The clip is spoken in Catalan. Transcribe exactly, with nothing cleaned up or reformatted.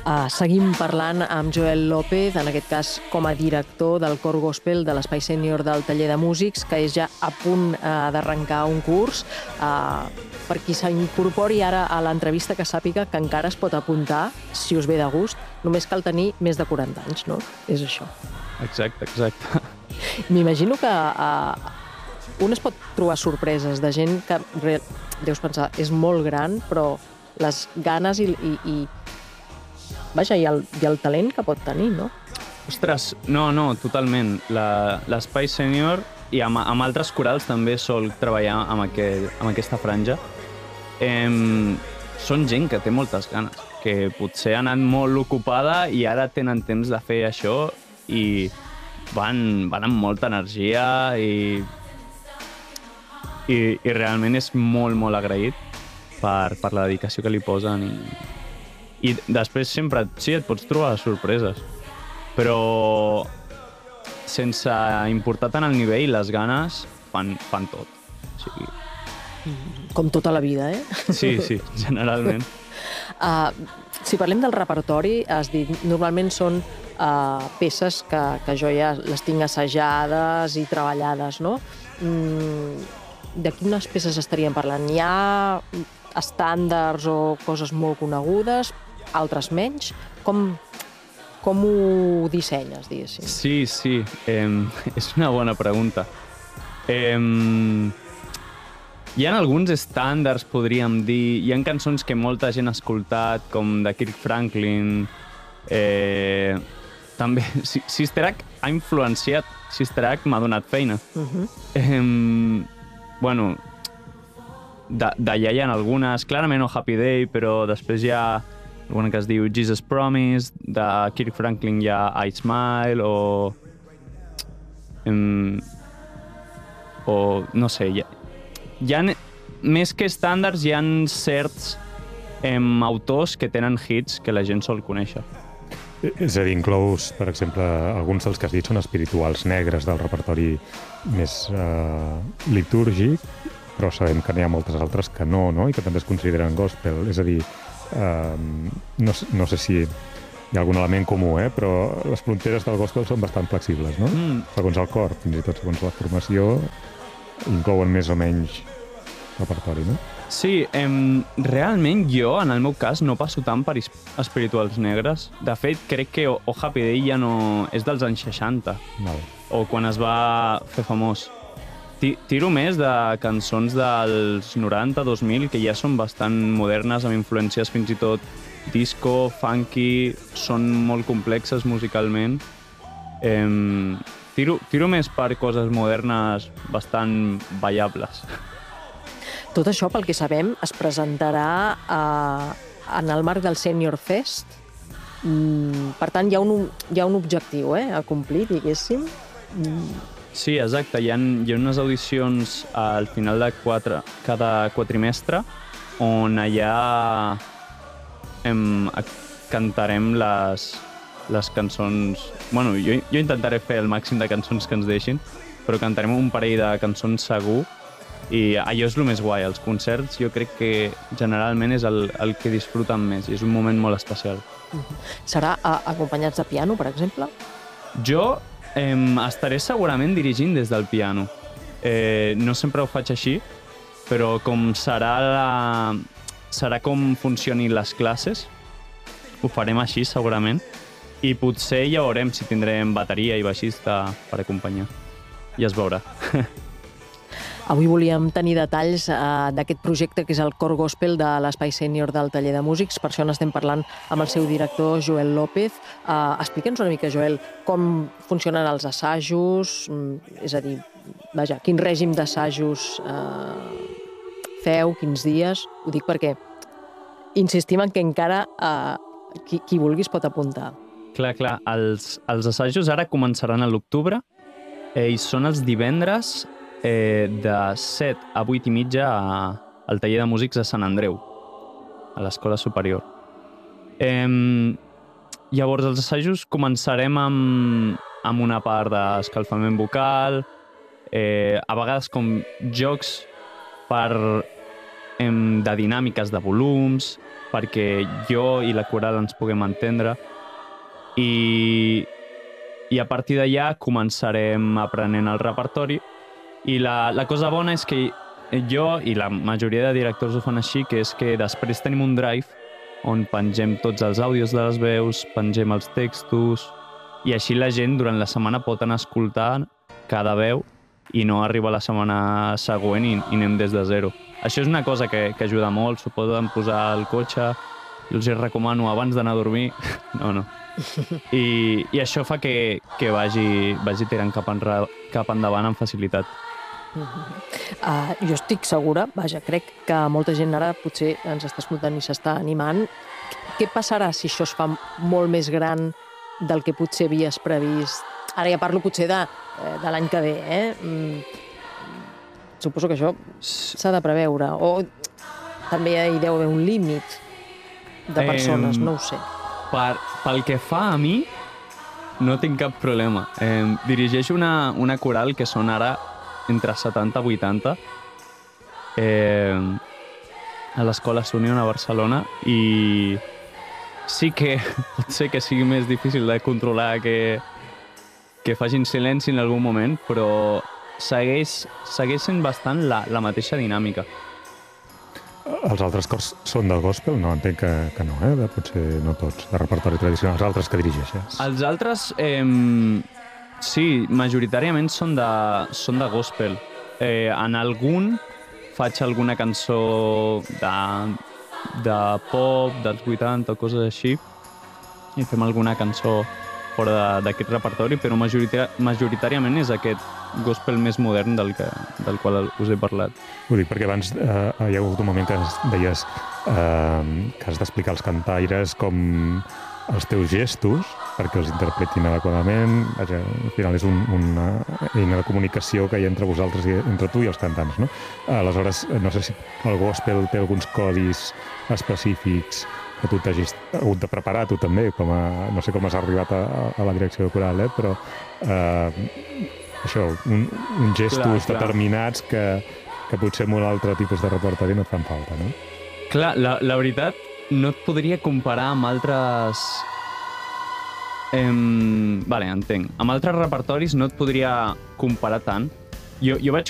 Uh, seguim parlant amb Joel López, en aquest cas com a director del cor gospel de l'Espai Sènior del Taller de Músics, que és ja a punt uh, d'arrencar un curs. Uh, per qui s'incorpori ara a l'entrevista, que sàpiga que encara es pot apuntar, si us ve de gust. Només cal tenir més de quaranta anys, no? És això. Exacte, exacte. M'imagino que uh, un es pot trobar sorpreses de gent que, deus pensar, és molt gran, però les ganes i, i, i vaja, i el, i el talent que pot tenir, no? Ostres, no, no, totalment. L'Espai Sènior i amb, amb altres corals també sol treballar amb, aquest, amb aquesta franja. Em, són gent que té moltes ganes, que potser ha anat molt ocupada i ara tenen temps de fer això i van, van amb molta energia i, i, i realment és molt, molt agraït per, per la dedicació que li posen i, I després sempre, sí, et pots trobar sorpreses, però sense importar tant el nivell, les ganes fan, fan tot. O sigui... Com tota la vida, eh? Sí, sí, generalment. Uh, si parlem del repertori, has dit, normalment són uh, peces que, que jo ja les tinc assajades i treballades, no? Mm, de quines peces estaríem parlant? Hi ha estàndards o coses molt conegudes, altres menys? Com, com ho dissenyes, diguéssim? Sí, sí, eh, és una bona pregunta. Eh, hi ha alguns estàndards, podríem dir. Hi ha cançons que molta gent ha escoltat, com de Kirk Franklin. Eh, també Sister Act ha influenciat. Sister Act m'ha donat feina. Uh-huh. eh, bueno, d'allà hi ha algunes. Clarament no Happy Day, però després hi ha alguna que es diu Jesus Promise, de Kirk Franklin hi ha I Smile, o... Um, o no sé, hi ha, hi ha, més que estàndards, hi ha certs um, autors que tenen hits que la gent sol conèixer. És a dir, inclous, per exemple, alguns dels que has dit són espirituals negres del repertori més uh, litúrgic, però sabem que n'hi ha moltes altres que no, no? I que també es consideren gospel. És a dir, Uh, no, no sé si hi ha algun element comú, eh? Però les fronteres del gospel són bastant flexibles, no? Mm. Segons el cor, fins i tot segons la formació, inclouen més o menys repertori, no? Sí, em, realment jo, en el meu cas, no passo tant per espirituals negres. De fet, crec que O, o Happy Day ja no... és dels anys seixanta. Val. O quan es va fer famós. Tiro més de cançons dels noranta, dos mil, que ja són bastant modernes, amb influències fins i tot disco, funky, són molt complexes musicalment. Eh, tiro, tiro més per coses modernes bastant ballables. Tot això, pel que sabem, es presentarà eh, en el marc del Senior Fest. Mm, per tant, hi ha un, hi ha un objectiu eh, a complir, diguéssim. Mm. Sí, exacte. Hi ha, hi ha unes audicions al final de quatre, cada quatrimestre on allà em, cantarem les, les cançons... Bueno, jo, jo intentaré fer el màxim de cançons que ens deixin, però cantarem un parell de cançons segur i allò és el més guai. Els concerts jo crec que generalment és el, el que disfruten més i és un moment molt especial. Serà a, acompanyats de piano, per exemple? Jo eh, estaré segurament dirigint des del piano. Eh, no sempre ho faig així, però com serà, la... serà com funcionin les classes, ho farem així segurament, i potser ja veurem si tindrem bateria i baixista per acompanyar. Ja es veurà. Avui volíem tenir detalls eh, d'aquest projecte que és el Cor Gospel de l'Espai Sènior del Taller de Músics. Per això n'estem parlant amb el seu director, Joel López. Eh, Explica'ns una mica, Joel, com funcionen els assajos, és a dir, vaja, quin règim d'assajos eh, feu, quins dies. Ho dic perquè insistim en que encara eh, qui, qui vulgui es pot apuntar. Clar, clar. Els, els assajos ara començaran a l'octubre eh, i són els divendres Eh, de set a vuit i mitja a, al taller de músics de Sant Andreu, a l'escola superior. Eh, llavors, els assajos començarem amb, amb una part d'escalfament vocal, eh, a vegades com jocs per em, de dinàmiques de volums, perquè jo i la coral ens puguem entendre. I, i a partir d'allà començarem aprenent el repertori. I la, la cosa bona és que jo i la majoria de directors ho fan així, que és que després tenim un drive on pengem tots els àudios de les veus, pengem els textos, i així la gent durant la setmana pot anar escoltant cada veu i no arriba la setmana següent i, i anem des de zero. Això és una cosa que, que ajuda molt, s'ho poden posar al cotxe, jo els hi recomano abans d'anar a dormir, no, no. I, i això fa que, que vagi, vagi tirant cap, enra, cap endavant amb facilitat. Uh, jo estic segura, vaja, crec que molta gent ara potser ens està escoltant i s'està animant. Què passarà si això es fa molt més gran del que potser havies previst? Ara ja parlo potser de, de l'any que ve, eh? Mm, suposo que això s'ha de preveure. O també hi deu haver un límit de persones, eh, no ho sé. Per, pel que fa a mi, no tinc cap problema. Eh, dirigeixo una, una coral que són ara entre setanta i vuitanta eh, a l'Escola Union a Barcelona, i sí que pot ser que sigui més difícil de controlar, que, que facin silenci en algun moment, però segueix, segueix sent bastant la, la mateixa dinàmica. Els altres cors són del gospel? No, entenc que, que no, eh? Potser no tots, de repertori tradicional. Els altres que dirigeixes? Els altres, eh, sí, majoritàriament són de, són de gospel. Eh, en algun faig alguna cançó de, de pop, dels vuitanta o coses així, i fem alguna cançó fora d'aquest repertori, però majorità, majoritàriament és aquest gospel més modern del, que, del qual us he parlat. Ho dic perquè abans eh, hi ha hagut un moment que deies eh, que has d'explicar als cantaires com els teus gestos perquè els interpretin adequadament. Vaja, al final és un, una eina de comunicació que hi ha entre vosaltres i entre tu i els cantants, no? Aleshores, no sé si el gospel té alguns codis específics que tu t'hagis hagut de preparar, tu també, com a, no sé com has arribat a, a la direcció de coral, eh? Però eh, això, un, un gestos clar, clar. determinats que, que potser amb un altre tipus de repertori no et fan falta, no? Clar, la, la veritat, no et podria comparar amb altres... Eh, vale, entenc. Amb altres repertoris no et podria comparar tant. Jo, jo vaig